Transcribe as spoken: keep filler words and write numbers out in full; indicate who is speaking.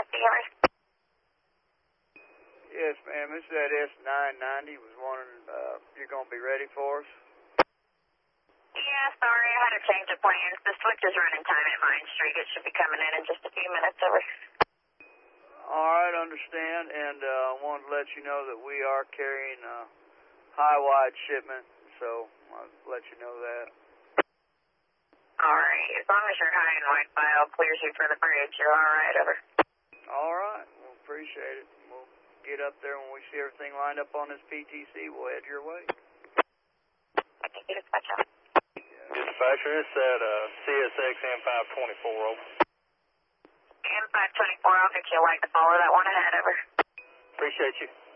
Speaker 1: copy, over.
Speaker 2: Yes, ma'am. This is that S nine ninety. Was wondering uh, if you're going to be ready for us.
Speaker 1: Yeah, sorry, I had to change the plans. The switch is running time at Vine Street. It should be coming in in just a few minutes, over.
Speaker 2: All right, understand. And I uh, wanted to let you know that we are carrying a high-wide shipment, so I'll let you know that.
Speaker 1: All right, as long as your high and wide file clears you for the bridge, you're all right, over.
Speaker 2: All right, we'll appreciate it. We'll get up there when we see everything lined up on this P T C. We'll head your way.
Speaker 1: I can get a touch on.
Speaker 3: Dispatcher, it's at uh, C S X M five twenty-four, over.
Speaker 1: M five twenty-four, I'll get you a light to follow that one ahead, over.
Speaker 3: Appreciate you.